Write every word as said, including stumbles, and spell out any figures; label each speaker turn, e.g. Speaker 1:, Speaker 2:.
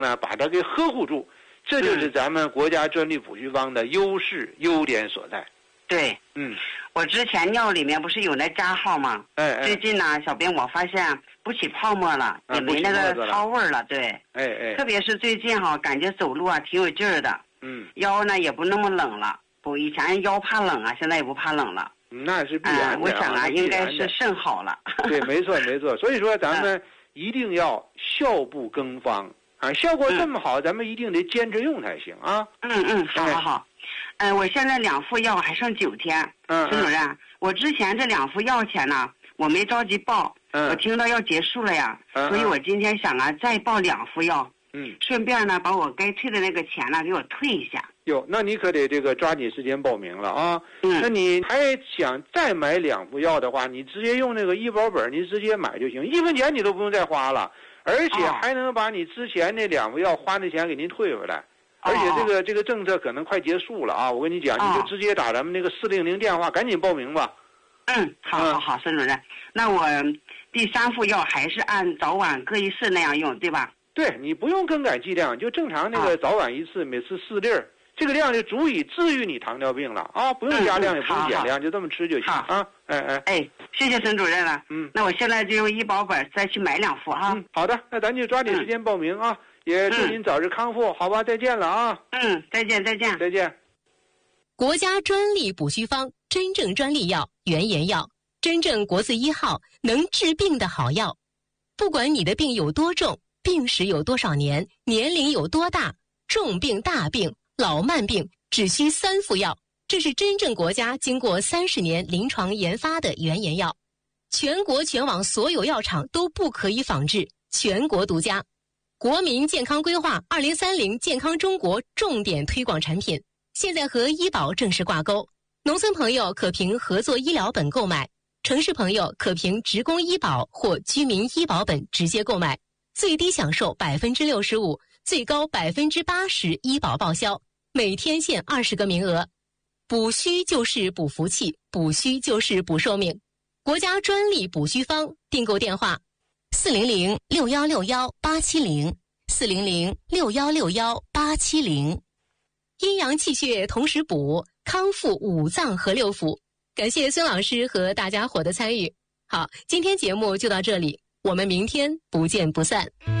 Speaker 1: 呢把它给呵护住，这就是咱们国家专利补虚方的优势优点所在。
Speaker 2: 对，
Speaker 1: 嗯，
Speaker 2: 我之前尿里面不是有那渣号吗？
Speaker 1: 哎哎，
Speaker 2: 最近呢，小编我发现不起泡沫了，
Speaker 1: 啊、
Speaker 2: 也没那个骚味儿了。对，
Speaker 1: 哎哎，
Speaker 2: 特别是最近哈，感觉走路啊挺有劲儿的。
Speaker 1: 嗯，
Speaker 2: 腰呢也不那么冷了，不，以前腰怕冷啊，现在也不怕冷了。
Speaker 1: 那是必然的、啊
Speaker 2: 呃。我想啊，应该是肾好了。
Speaker 1: 对，没错没错。所以说咱们一定要效不更方啊，效果这么好，嗯、咱们一定得坚持用才行啊。
Speaker 2: 嗯嗯，好好好。嗯、呃，我现在两副药还剩九天。
Speaker 1: 嗯，
Speaker 2: 孙主任，我之前这两副药钱呢，我没着急报，
Speaker 1: 嗯，
Speaker 2: 我听到要结束了呀，
Speaker 1: 嗯，
Speaker 2: 所以我今天想啊，再报两副药，
Speaker 1: 嗯，
Speaker 2: 顺便呢把我该退的那个钱呢给我退一下。
Speaker 1: 哟，那你可得这个抓紧时间报名了啊！
Speaker 2: 嗯，
Speaker 1: 那你还想再买两副药的话，你直接用那个医保本，你直接买就行，一分钱你都不用再花了，而且还能把你之前那两副药花的钱给您退回来。而且这个、哦、这个政策可能快结束了啊！我跟你讲，你就直接打咱们那个四零零电话，赶紧报名吧。
Speaker 2: 嗯，好好好，孙主任，那我第三副药还是按早晚各一次那样用，对吧？
Speaker 1: 对，你不用更改剂量，就正常那个早晚一次，每次四粒儿，这个量就足以治愈你糖尿病了啊！不用加量，也不用减量，就这么吃就行啊！哎哎
Speaker 2: 哎，谢谢孙主任了。
Speaker 1: 嗯，
Speaker 2: 那我现在就用医保本再去买两副哈。
Speaker 1: 嗯，好的，那咱就抓紧时间报名啊！也祝您早日康复，好吧？再见了啊！
Speaker 2: 嗯，再见，再见，
Speaker 1: 再见。
Speaker 3: 国家专利补虚方，真正专利药，原研药，真正国字一号，能治病的好药。不管你的病有多重，病史有多少年，年龄有多大，重病、大病、老慢病，只需三副药。这是真正国家经过三十年临床研发的原研药，全国全网所有药厂都不可以仿制，全国独家。国民健康规划二零三零健康中国重点推广产品，现在和医保正式挂钩。农村朋友可凭合作医疗本购买，城市朋友可凭职工医保或居民医保本直接购买，最低享受百分之六十五，最高百分之八十医保报销，每天限二十个名额。补虚就是补福气，补虚就是补寿命。国家专利补虚方，订购电话四零零六幺六幺八七零，四零零六幺六幺八七零。阴阳气血同时补，康复五脏和六腑。感谢孙老师和大家伙的参与。好，今天节目就到这里，我们明天不见不散。